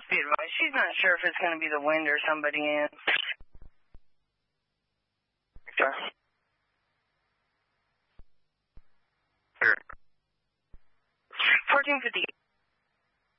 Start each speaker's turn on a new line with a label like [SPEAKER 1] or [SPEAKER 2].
[SPEAKER 1] Be advised, she's not sure if it's going to be the wind or somebody in.
[SPEAKER 2] Okay. Sure.
[SPEAKER 1] 1450.